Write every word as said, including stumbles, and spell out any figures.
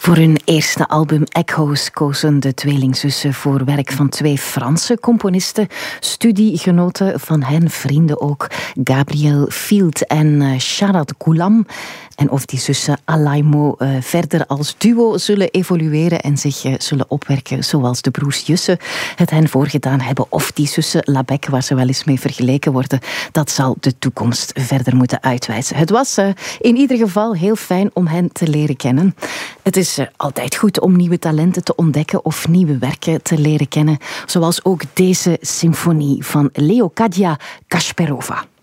Voor hun eerste album Echoes kozen de tweelingzussen voor werk van twee Franse componisten, studiegenoten van hen, vrienden ook, Gabriel Field en Sharat Ghulam. En of die zussen Alaimo uh, verder als duo zullen evolueren en zich uh, zullen opwerken zoals de broers Jusse het hen voorgedaan hebben, of die zussen Labec, waar ze wel eens mee vergeleken worden, dat zal de toekomst verder moeten uitwijzen. Het was uh, in ieder geval heel fijn om hen te leren kennen. Het is uh, altijd goed om nieuwe talenten te ontdekken of nieuwe werken te leren kennen, zoals ook deze symfonie van Leocadia Kasparova.